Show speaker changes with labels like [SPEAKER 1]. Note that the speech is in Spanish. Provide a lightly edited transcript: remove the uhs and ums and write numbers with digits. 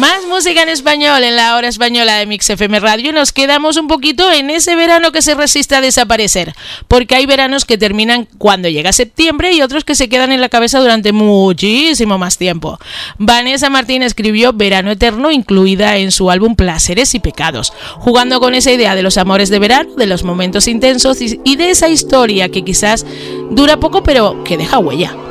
[SPEAKER 1] Más música en español en la hora española de Mix FM Radio y nos quedamos un poquito en ese verano que se resiste a desaparecer, porque hay veranos que terminan cuando llega septiembre y otros que se quedan en la cabeza durante muchísimo más tiempo. Vanessa Martín escribió Verano Eterno, incluida en su álbum Placeres y Pecados, jugando con esa idea de los amores de verano, de los momentos intensos y de esa historia que quizás dura poco pero que deja huella.